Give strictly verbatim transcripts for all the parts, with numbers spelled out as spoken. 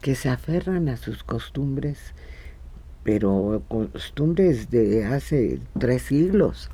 que se aferran a sus costumbres, pero costumbres de hace tres siglos,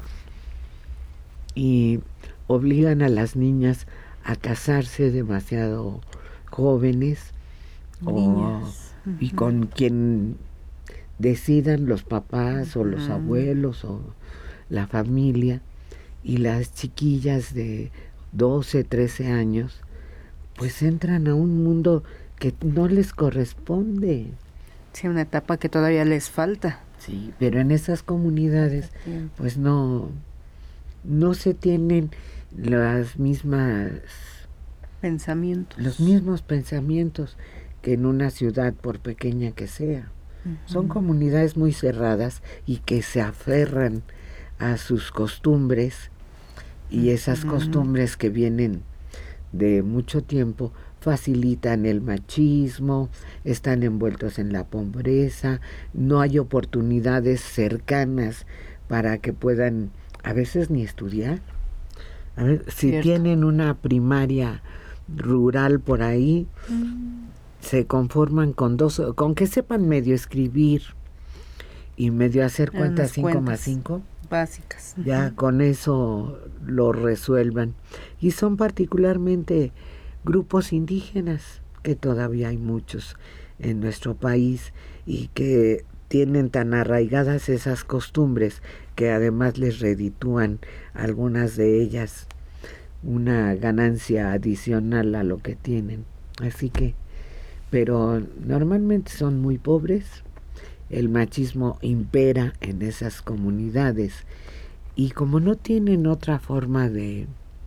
y obligan a las niñas a casarse demasiado jóvenes o, Niñas. y Ujú. con quien decidan los papás o los Ujú. abuelos o la familia, y las chiquillas de doce, trece años pues entran a un mundo que no les corresponde. Sí, una etapa que todavía les falta. Sí, pero en esas comunidades pues no, no se tienen las mismas pensamientos. Los mismos pensamientos que en una ciudad, por pequeña que sea. Uh-huh. Son comunidades muy cerradas y que se aferran a sus costumbres, y esas uh-huh. costumbres que vienen de mucho tiempo facilitan el machismo, están envueltos en la pobreza, no hay oportunidades cercanas para que puedan a veces ni estudiar. A ver, si Cierto. Tienen una primaria rural por ahí, mm. se conforman con dos, con que sepan medio escribir y medio hacer cuentas cinco más cinco básicas. Ya uh-huh. con eso lo resuelvan. Y son particularmente grupos indígenas, que todavía hay muchos en nuestro país y que tienen tan arraigadas esas costumbres que además les reditúan algunas de ellas una ganancia adicional a lo que tienen. Así que, pero normalmente son muy pobres, el machismo impera en esas comunidades, y como no tienen otra forma de,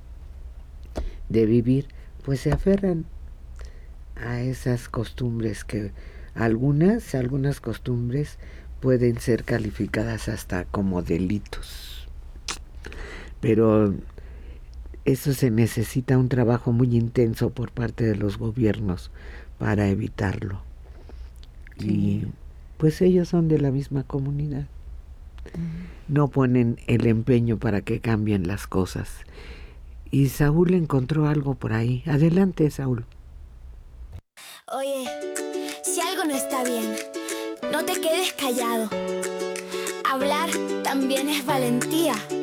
de vivir, pues se aferran a esas costumbres que algunas, algunas costumbres pueden ser calificadas hasta como delitos. Pero eso se necesita un trabajo muy intenso por parte de los gobiernos para evitarlo. Sí. Y pues ellos son de la misma comunidad. Uh-huh. No ponen el empeño para que cambien las cosas. Y Saúl encontró algo por ahí. Adelante, Saúl. Oye, si algo no está bien, no te quedes callado. Hablar también es valentía.